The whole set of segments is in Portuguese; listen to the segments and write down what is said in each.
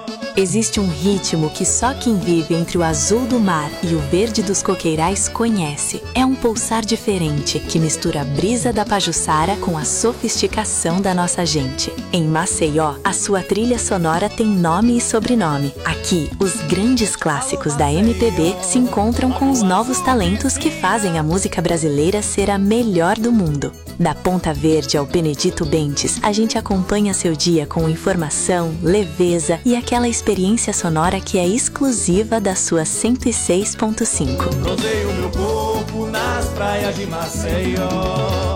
Existe um ritmo que só quem vive entre o azul do mar e o verde dos coqueirais conhece. É um pulsar diferente que mistura a brisa da Pajuçara com a sofisticação da nossa gente. Em Maceió, a sua trilha sonora tem nome e sobrenome. Aqui, os grandes clássicos da MPB se encontram com os novos talentos que fazem a música brasileira ser a melhor do mundo. Da Ponta Verde ao Benedito Bentes, a gente acompanha seu dia com informação, leveza e aquela experiência sonora que é exclusiva da sua 106.5. Rodeio meu corpo nas praias de Maceió.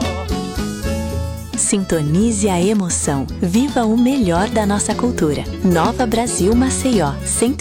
Sintonize a emoção. Viva o melhor da nossa cultura. Nova Brasil Maceió,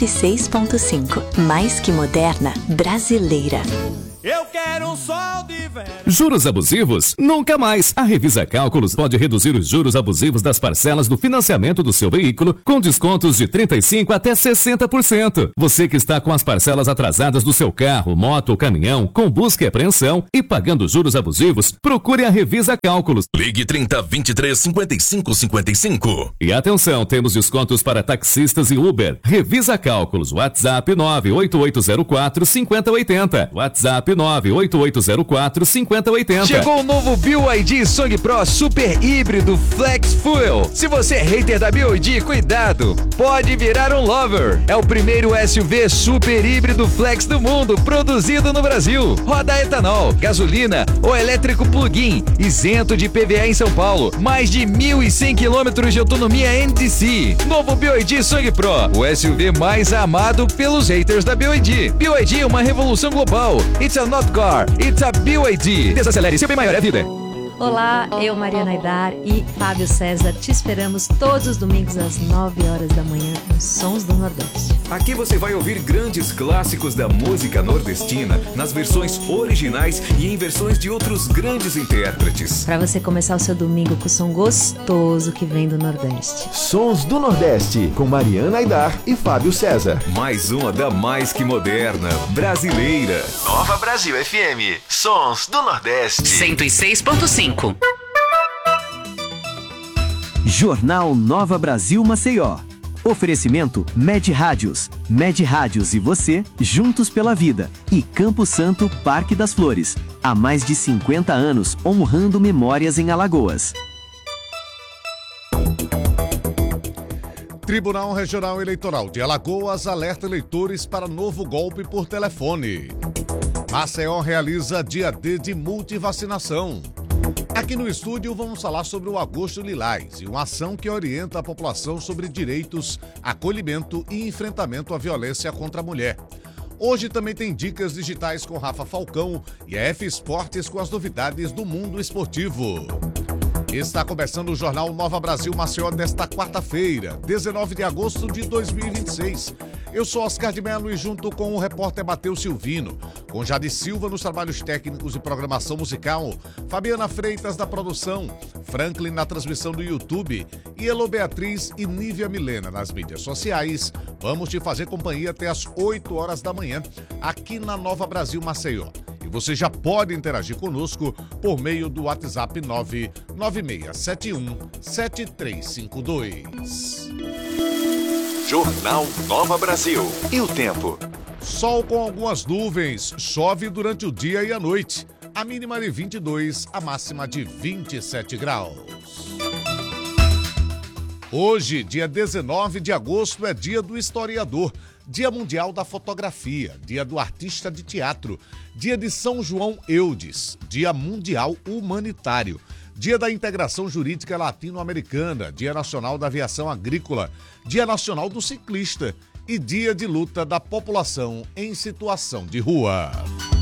106.5. Mais que moderna, brasileira. Eu quero um sol de verão. Juros abusivos? Nunca mais! A Revisa Cálculos pode reduzir os juros abusivos das parcelas do financiamento do seu veículo com descontos de 35% até 60%. Você que está com as parcelas atrasadas do seu carro, moto ou caminhão, com busca e apreensão e pagando juros abusivos, procure a Revisa Cálculos. Ligue 30 23 55 55. E atenção, temos descontos para taxistas e Uber. Revisa Cálculos. WhatsApp 98804 5080. WhatsApp 98804 5080. Chegou o novo BYD Song Pro Super Híbrido Flex Fuel. Se você é hater da BYD, cuidado, pode virar um lover. É o primeiro SUV super híbrido flex do mundo, produzido no Brasil. Roda etanol, gasolina ou elétrico plug-in, isento de PVA em São Paulo. Mais de 1.100 km de autonomia NTC. Novo BYD Song Pro, o SUV mais amado pelos haters da BYD. BYD é uma revolução global. It's a not car, it's a BYD. Desacelere, seu bem maior é a vida. Olá, eu, Mariana Aidar e Fábio César, te esperamos todos os domingos às 9 horas da manhã nos Sons do Nordeste. Aqui você vai ouvir grandes clássicos da música nordestina nas versões originais e em versões de outros grandes intérpretes. Para você começar o seu domingo com o som gostoso que vem do Nordeste. Sons do Nordeste, com Mariana Aidar e Fábio César. Mais uma da mais que moderna, brasileira. Nova Brasil FM. Sons do Nordeste. 106.5. Jornal Nova Brasil Maceió. Oferecimento Med Rádios. Med Rádios e você, juntos pela vida. E Campo Santo, Parque das Flores. Há mais de 50 anos, honrando memórias em Alagoas. Tribunal Regional Eleitoral de Alagoas alerta eleitores para novo golpe por telefone. Maceió realiza dia D de multivacinação. Aqui no estúdio vamos falar sobre o Agosto Lilás e uma ação que orienta a população sobre direitos, acolhimento e enfrentamento à violência contra a mulher. Hoje também tem dicas digitais com Rafa Falcão e a F Esportes com as novidades do mundo esportivo. Está começando o Jornal Nova Brasil Maceió desta quarta-feira, 19 de agosto de 2026. Eu sou Oscar de Mello e junto com o repórter Matheus Silvino, com Jade Silva nos trabalhos técnicos e programação musical, Fabiana Freitas na produção, Franklin na transmissão do YouTube e Elo Beatriz e Nívia Milena nas mídias sociais, vamos te fazer companhia até às 8 horas da manhã aqui na Nova Brasil Maceió. E você já pode interagir conosco por meio do WhatsApp 996717352. Jornal Nova Brasil. E o tempo? Sol com algumas nuvens, chove durante o dia e a noite. A mínima de 22, a máxima de 27 graus. Hoje, dia 19 de agosto, é dia do historiador, dia mundial da fotografia, dia do artista de teatro, dia de São João Eudes, dia mundial humanitário, dia da integração jurídica latino-americana, dia nacional da aviação agrícola, dia nacional do ciclista e dia de luta da população em situação de rua.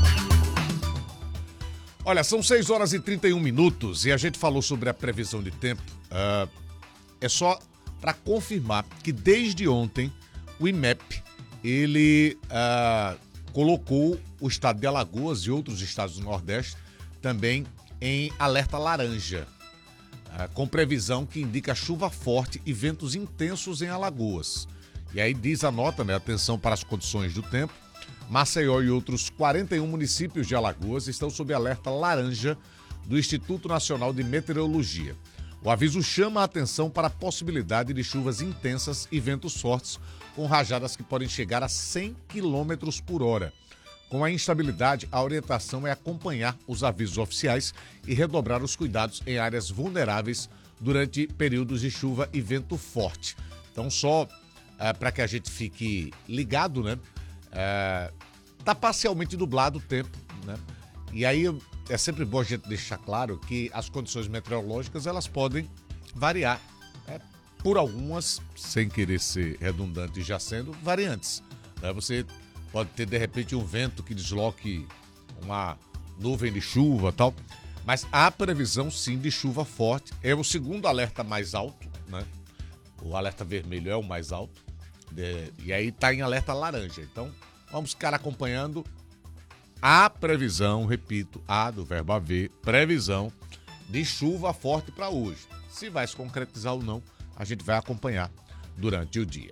Olha, são 6 horas e 31 minutos e a gente falou sobre a previsão de tempo. É só para confirmar que desde ontem o IMEP ele colocou o estado de Alagoas e outros estados do Nordeste também em alerta laranja, com previsão que indica chuva forte e ventos intensos em Alagoas. E aí diz a nota, atenção para as condições do tempo, Maceió e outros 41 municípios de Alagoas estão sob alerta laranja do Instituto Nacional de Meteorologia. O aviso chama a atenção para a possibilidade de chuvas intensas e ventos fortes, com rajadas que podem chegar a 100 km por hora. Com a instabilidade, a orientação é acompanhar os avisos oficiais e redobrar os cuidados em áreas vulneráveis durante períodos de chuva e vento forte. Então, só para que a gente fique ligado, né? Tá parcialmente nublado o tempo, né? E aí é sempre bom a gente deixar claro que as condições meteorológicas elas podem variar, por algumas, sem querer ser redundante já sendo, variantes. Você pode ter de repente um vento que desloque uma nuvem de chuva e tal, mas há previsão sim de chuva forte. É o segundo alerta mais alto, né? O alerta vermelho é o mais alto, e aí está em alerta laranja. Então vamos ficar acompanhando a previsão, repito, a do verbo haver, previsão de chuva forte para hoje. Se vai se concretizar ou não, a gente vai acompanhar durante o dia.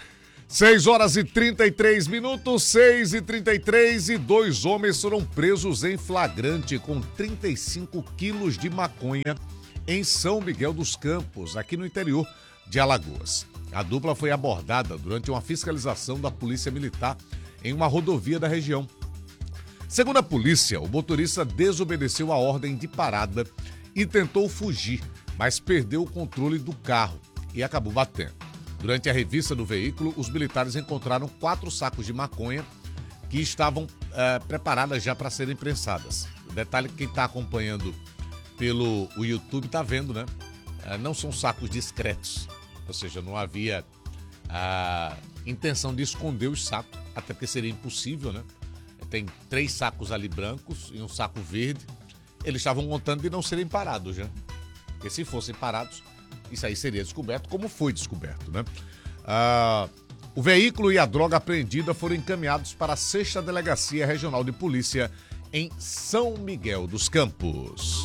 6h33, 6h33, e 2 homens foram presos em flagrante com 35 quilos de maconha em São Miguel dos Campos, aqui no interior de Alagoas. A dupla foi abordada durante uma fiscalização da Polícia Militar em uma rodovia da região. Segundo a polícia, o motorista desobedeceu a ordem de parada e tentou fugir, mas perdeu o controle do carro e acabou batendo. Durante a revista do veículo, os militares encontraram 4 sacos de maconha que estavam preparadas já para serem prensadas. O detalhe que quem está acompanhando pelo YouTube está vendo, né? Não são sacos discretos, ou seja, não havia a intenção de esconder os sacos, até porque seria impossível, né? Tem 3 sacos ali brancos e um saco verde. Eles estavam contando de não serem parados, né? Porque se fossem parados, isso aí seria descoberto, como foi descoberto, né? O veículo e a droga apreendida foram encaminhados para a 6ª Delegacia Regional de Polícia em São Miguel dos Campos.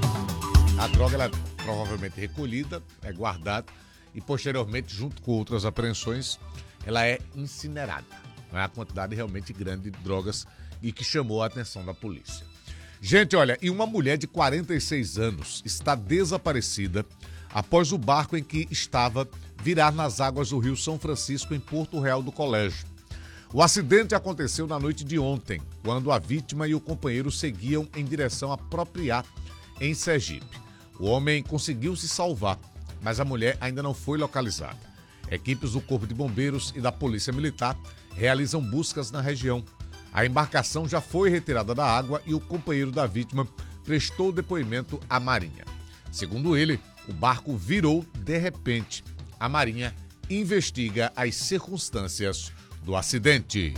A droga ela é provavelmente recolhida, é guardada e posteriormente, junto com outras apreensões, ela é incinerada. É a quantidade realmente grande de drogas e que chamou a atenção da polícia. Gente, olha, e uma mulher de 46 anos está desaparecida após o barco em que estava virar nas águas do Rio São Francisco, em Porto Real do Colégio. O acidente aconteceu na noite de ontem, quando a vítima e o companheiro seguiam em direção a Propriá, em Sergipe. O homem conseguiu se salvar, mas a mulher ainda não foi localizada. Equipes do Corpo de Bombeiros e da Polícia Militar realizam buscas na região. A embarcação já foi retirada da água e o companheiro da vítima prestou depoimento à Marinha. Segundo ele, o barco virou de repente. A Marinha investiga as circunstâncias do acidente.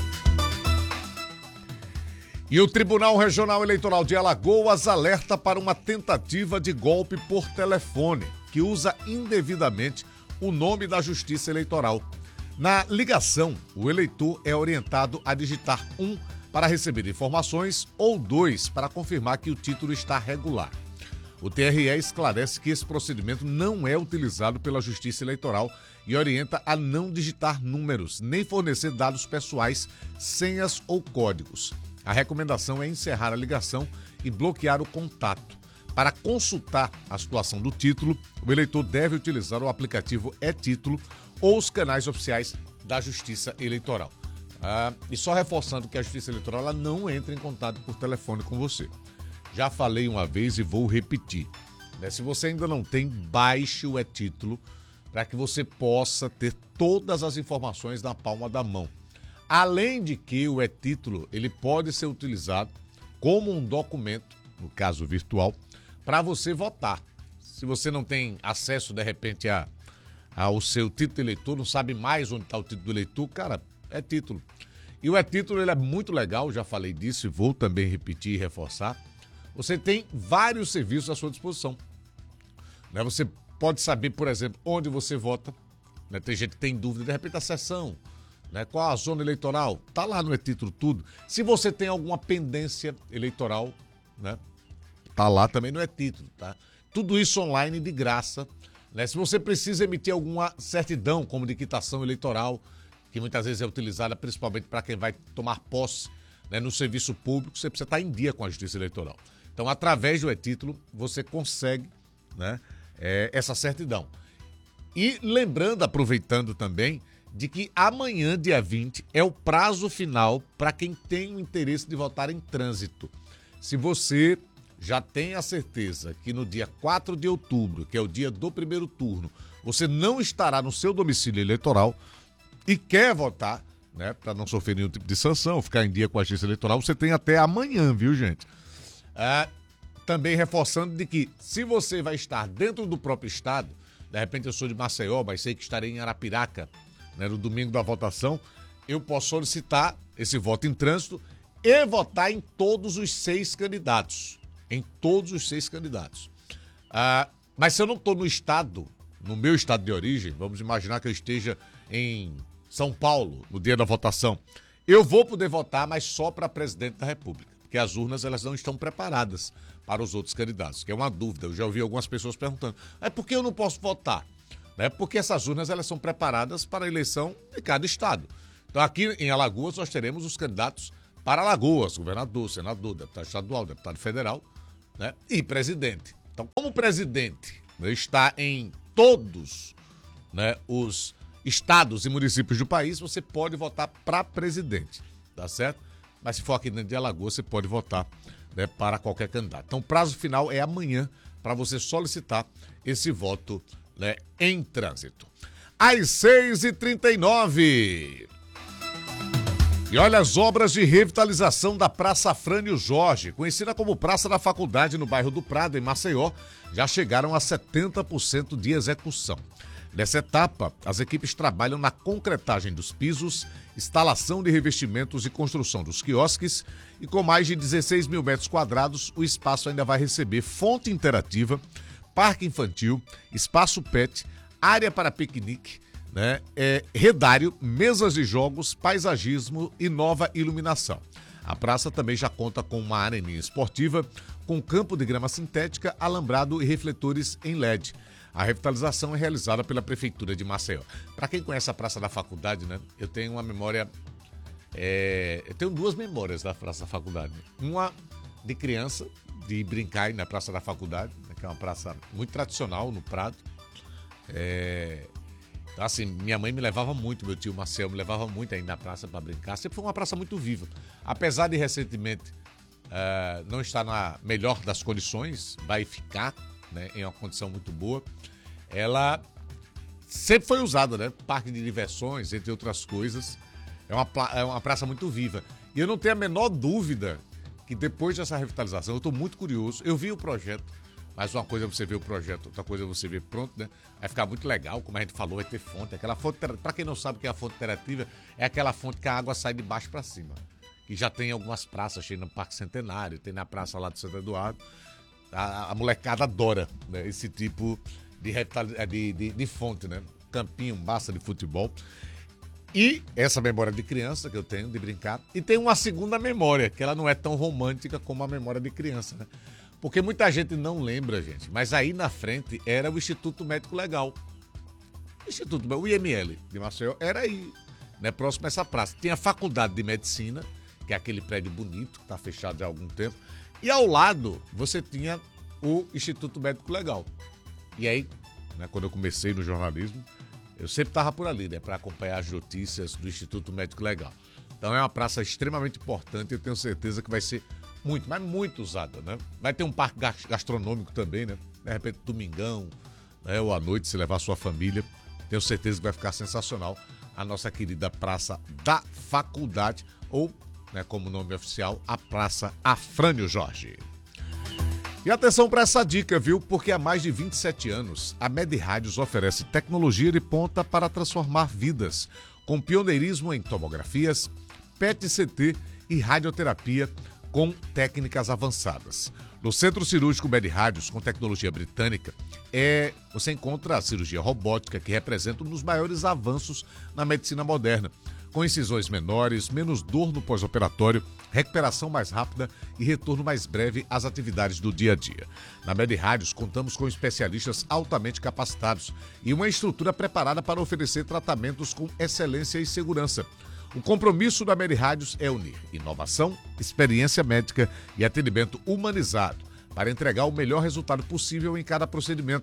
E o Tribunal Regional Eleitoral de Alagoas alerta para uma tentativa de golpe por telefone, que usa indevidamente o nome da Justiça Eleitoral. Na ligação, o eleitor é orientado a digitar 1 para receber informações ou 2 para confirmar que o título está regular. O TRE esclarece que esse procedimento não é utilizado pela Justiça Eleitoral e orienta a não digitar números, nem fornecer dados pessoais, senhas ou códigos. A recomendação é encerrar a ligação e bloquear o contato. Para consultar a situação do título, o eleitor deve utilizar o aplicativo e-Título ou os canais oficiais da Justiça Eleitoral. E só reforçando que a Justiça Eleitoral ela não entra em contato por telefone com você. Já falei uma vez e vou repetir. Se você ainda não tem, baixe o e-Título para que você possa ter todas as informações na palma da mão. Além de que o e-Título ele pode ser utilizado como um documento, no caso virtual, para você votar. Se você não tem acesso, de repente, ao seu título de eleitor, não sabe mais onde está o título do eleitor, cara, é título. E o e-Título ele é muito legal, já falei disso e vou também repetir e reforçar. Você tem vários serviços à sua disposição. Você pode saber, por exemplo, onde você vota. Tem gente que tem dúvida, de repente, a sessão. Qual a zona eleitoral? Está lá no e-Título tudo. Se você tem alguma pendência eleitoral, está lá também no e-Título, tá? Tudo isso online de graça. Se você precisa emitir alguma certidão, como de quitação eleitoral, que muitas vezes é utilizada principalmente para quem vai tomar posse no serviço público, você precisa estar em dia com a Justiça Eleitoral. Então, através do e-Título, você consegue essa certidão. E lembrando, aproveitando também, de que amanhã, dia 20, é o prazo final para quem tem o interesse de votar em trânsito. Se você já tem a certeza que no dia 4 de outubro, que é o dia do primeiro turno, você não estará no seu domicílio eleitoral e quer votar, né, para não sofrer nenhum tipo de sanção, ficar em dia com a agência eleitoral, você tem até amanhã, viu, gente? Também reforçando de que se você vai estar dentro do próprio estado, de repente eu sou de Maceió, mas sei que estarei em Arapiraca, né, no domingo da votação, eu posso solicitar esse voto em trânsito e votar em todos os 6 candidatos. Em todos os 6 candidatos. Mas se eu não estou no estado, no meu estado de origem, vamos imaginar que eu esteja em São Paulo, no dia da votação, eu vou poder votar, mas só para presidente da República, porque as urnas elas não estão preparadas para os outros candidatos, que é uma dúvida. Eu já ouvi algumas pessoas perguntando, por que eu não posso votar? Porque essas urnas elas são preparadas para a eleição de cada estado. Então aqui em Alagoas nós teremos os candidatos para Alagoas, governador, senador, deputado estadual, deputado federal, né, e presidente. Então, como o presidente, né, está em todos, né, os estados e municípios do país, você pode votar para presidente, tá certo? Mas se for aqui dentro de Alagoas, você pode votar, né, para qualquer candidato. Então, o prazo final é amanhã para você solicitar esse voto, né, em trânsito. Às 6h39. E olha, as obras de revitalização da Praça Afrânio Jorge, conhecida como Praça da Faculdade no bairro do Prado, em Maceió, já chegaram a 70% de execução. Nessa etapa, as equipes trabalham na concretagem dos pisos, instalação de revestimentos e construção dos quiosques, e com mais de 16 mil metros quadrados, o espaço ainda vai receber fonte interativa, parque infantil, espaço pet, área para piquenique, né, redário, mesas de jogos, paisagismo e nova iluminação. A praça também já conta com uma areninha esportiva, com campo de grama sintética, alambrado e refletores em LED. A revitalização é realizada pela Prefeitura de Maceió. Para quem conhece a Praça da Faculdade, né, eu tenho uma memória... eu tenho 2 memórias da Praça da Faculdade. Uma de criança, de brincar aí na Praça da Faculdade, né, que é uma praça muito tradicional no Prado. Então, assim, minha mãe me levava muito, meu tio Marcel me levava muito aí na praça para brincar. Sempre foi uma praça muito viva. Apesar de recentemente não estar na melhor das condições, vai ficar, né, em uma condição muito boa, ela sempre foi usada, né? Parque de diversões, entre outras coisas. É uma praça muito viva. E eu não tenho a menor dúvida que depois dessa revitalização, eu estou muito curioso, eu vi o projeto, mas uma coisa é você ver o projeto, outra coisa é você ver pronto, né? Vai ficar muito legal, como a gente falou, vai ter fonte. Aquela fonte, para quem não sabe o que é a fonte interativa, é aquela fonte que a água sai de baixo para cima. Que já tem algumas praças, tem no Parque Centenário, tem na praça lá do Santo Eduardo. A molecada adora, né, esse tipo de fonte, né? Campinho, massa de futebol. E essa memória de criança que eu tenho, de brincar. E tem uma segunda memória, que ela não é tão romântica como a memória de criança, né? Porque muita gente não lembra, gente, mas aí na frente era o Instituto Médico Legal. O IML de Maceió era aí, né, próximo a essa praça. Tinha a Faculdade de Medicina, que é aquele prédio bonito, que está fechado há algum tempo. E ao lado você tinha o Instituto Médico Legal. E aí, né, quando eu comecei no jornalismo, eu sempre estava por ali, né, para acompanhar as notícias do Instituto Médico Legal. Então é uma praça extremamente importante e eu tenho certeza que vai ser muito, mas muito usada, né? Vai ter um parque gastronômico também, né? De repente, domingão, né, ou à noite, se levar a sua família. Tenho certeza que vai ficar sensacional a nossa querida Praça da Faculdade, ou, né, como nome oficial, a Praça Afrânio Jorge. E atenção para essa dica, viu? Porque há mais de 27 anos, a Med Rádios oferece tecnologia de ponta para transformar vidas, com pioneirismo em tomografias, PET-CT e radioterapia com técnicas avançadas. No Centro Cirúrgico Med Rádios, com tecnologia britânica, você encontra a cirurgia robótica, que representa um dos maiores avanços na medicina moderna, com incisões menores, menos dor no pós-operatório, recuperação mais rápida e retorno mais breve às atividades do dia a dia. Na Med Rádios, contamos com especialistas altamente capacitados e uma estrutura preparada para oferecer tratamentos com excelência e segurança. O compromisso da Med Rádios é unir inovação, experiência médica e atendimento humanizado para entregar o melhor resultado possível em cada procedimento,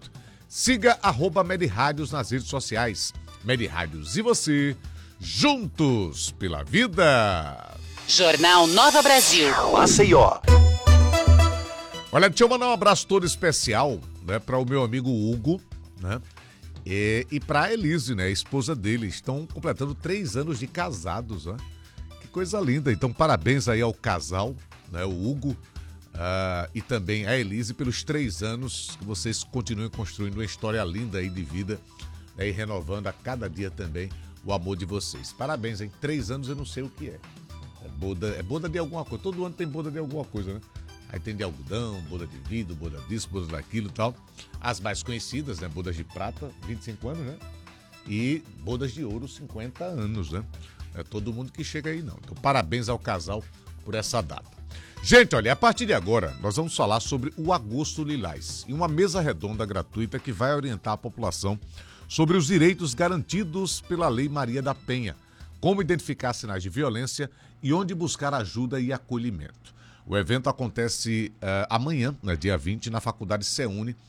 Siga @MedRádios nas redes sociais. MedRádios e você, juntos pela vida. Jornal Nova Brasil. Maceió. Olha, deixa eu mandar um abraço todo especial, né, para o meu amigo Hugo, né, e para a Elise, né, a esposa dele. Estão completando 3 anos de casados, né? Que coisa linda. Então, parabéns aí ao casal, né, o Hugo e também a Elise pelos 3 anos que vocês continuem construindo uma história linda aí de vida, né, e renovando a cada dia também o amor de vocês. Parabéns, hein? 3 anos eu não sei o que é. É boda de alguma coisa. Todo ano tem boda de alguma coisa, né? Aí tem de algodão, boda de vidro, boda disso, boda daquilo e tal. As mais conhecidas, né? Bodas de prata, 25 anos, né? E bodas de ouro, 50 anos, né? Não é todo mundo que chega aí, não. Então, parabéns ao casal por essa data. Gente, olha, a partir de agora, nós vamos falar sobre o Agosto Lilás e uma mesa redonda gratuita que vai orientar a população sobre os direitos garantidos pela Lei Maria da Penha, como identificar sinais de violência e onde buscar ajuda e acolhimento. O evento acontece amanhã, né, dia 20, na Faculdade CEUNE,